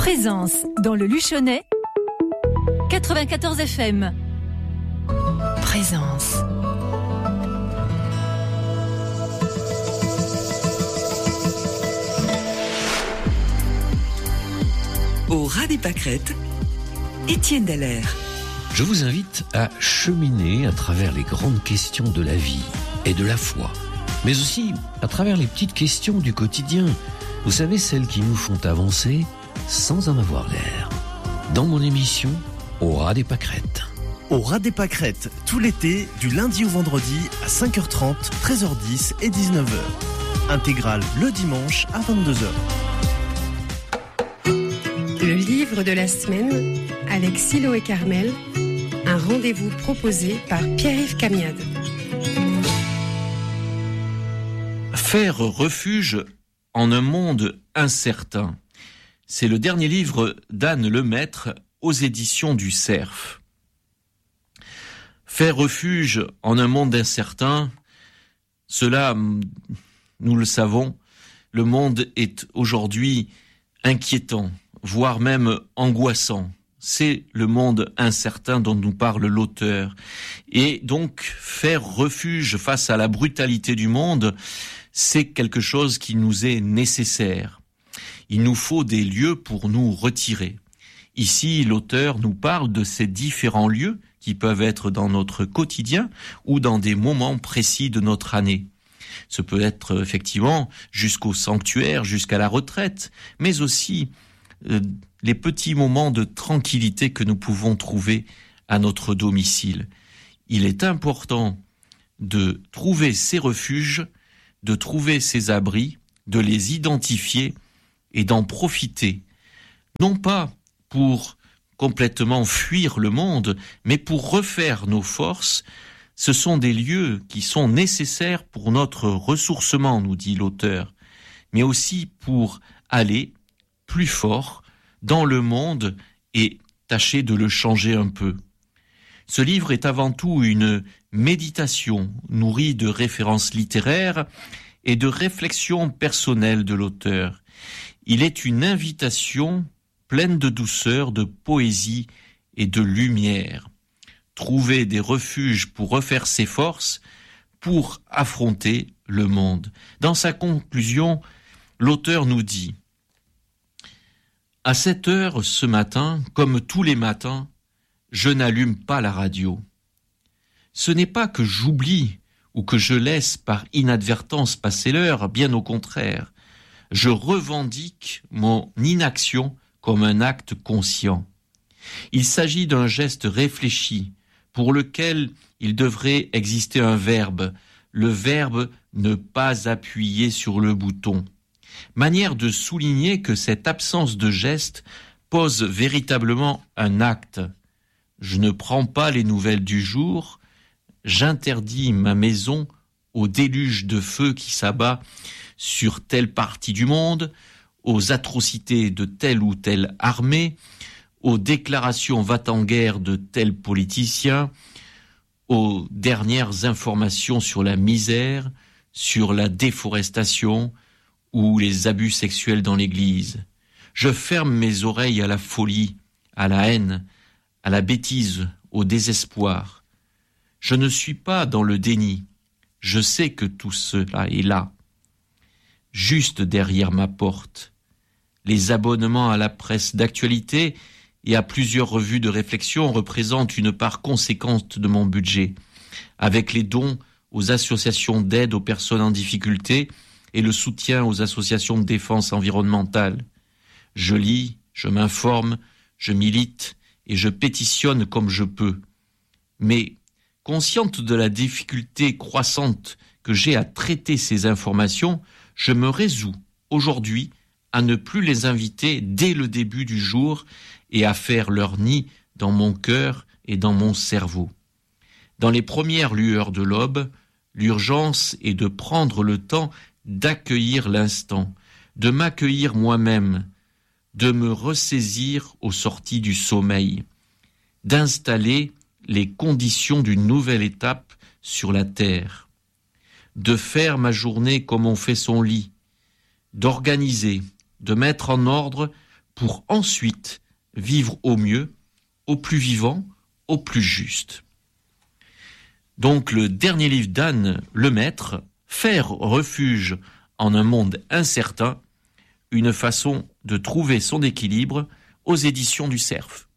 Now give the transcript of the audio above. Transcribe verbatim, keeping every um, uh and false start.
Présence dans le Luchonnais, quatre-vingt-quatorze F M. Présence. Au ras des pâquerettes, Étienne Dallaire. Je vous invite à cheminer à travers les grandes questions de la vie et de la foi, mais aussi à travers les petites questions du quotidien. Vous savez, celles qui nous font avancer sans en avoir l'air. Dans mon émission, Au ras des pâquerettes. Au ras des pâquerettes, tout l'été, du lundi au vendredi à cinq heures trente, treize heures dix et dix-neuf heures. Intégrale le dimanche à vingt-deux heures. Le livre de la semaine avec Silo et Carmel, un rendez-vous proposé par Pierre-Yves Camiade. Faire refuge en un monde incertain. C'est le dernier livre d'Anne Lemaître aux éditions du Cerf. Faire refuge en un monde incertain, cela, nous le savons, le monde est aujourd'hui inquiétant, voire même angoissant. C'est le monde incertain dont nous parle l'auteur. Et donc, faire refuge face à la brutalité du monde, c'est quelque chose qui nous est nécessaire. Il nous faut des lieux pour nous retirer. Ici, l'auteur nous parle de ces différents lieux qui peuvent être dans notre quotidien ou dans des moments précis de notre année. Ce peut être effectivement jusqu'au sanctuaire, jusqu'à la retraite, mais aussi euh, les petits moments de tranquillité que nous pouvons trouver à notre domicile. Il est important de trouver ces refuges, de trouver ces abris, de les identifier et d'en profiter. Non pas pour complètement fuir le monde, mais pour refaire nos forces. Ce sont des lieux qui sont nécessaires pour notre ressourcement, nous dit l'auteur, mais aussi pour aller plus fort dans le monde et tâcher de le changer un peu. Ce livre est avant tout une méditation nourrie de références littéraires et de réflexions personnelles de l'auteur. Il est une invitation pleine de douceur, de poésie et de lumière. Trouver des refuges pour refaire ses forces, pour affronter le monde. Dans sa conclusion, l'auteur nous dit « À sept heures ce matin, comme tous les matins, je n'allume pas la radio. Ce n'est pas que j'oublie ou que je laisse par inadvertance passer l'heure, bien au contraire. Je revendique mon inaction comme un acte conscient. Il s'agit d'un geste réfléchi, pour lequel il devrait exister un verbe, le verbe ne pas appuyer sur le bouton. Manière de souligner que cette absence de geste pose véritablement un acte. Je ne prends pas les nouvelles du jour, j'interdis ma maison au déluge de feu qui s'abat sur telle partie du monde, aux atrocités de telle ou telle armée, aux déclarations va-t-en-guerre de tel politicien, aux dernières informations sur la misère, sur la déforestation ou les abus sexuels dans l'Église. Je ferme mes oreilles à la folie, à la haine, à la bêtise, au désespoir. Je ne suis pas dans le déni. Je sais que tout cela est là, juste derrière ma porte. Les abonnements à la presse d'actualité et à plusieurs revues de réflexion représentent une part conséquente de mon budget, avec les dons aux associations d'aide aux personnes en difficulté et le soutien aux associations de défense environnementale. Je lis, je m'informe, je milite et je pétitionne comme je peux. Mais, consciente de la difficulté croissante que j'ai à traiter ces informations, je me résous aujourd'hui à ne plus les inviter dès le début du jour et à faire leur nid dans mon cœur et dans mon cerveau. Dans les premières lueurs de l'aube, l'urgence est de prendre le temps d'accueillir l'instant, de m'accueillir moi-même, de me ressaisir aux sorties du sommeil, d'installer les conditions d'une nouvelle étape sur la terre, de faire ma journée comme on fait son lit, d'organiser, de mettre en ordre pour ensuite vivre au mieux, au plus vivant, au plus juste. Donc le dernier livre d'Anne Lemaître, Faire refuge en un monde incertain, une façon de trouver son équilibre, aux éditions du Cerf.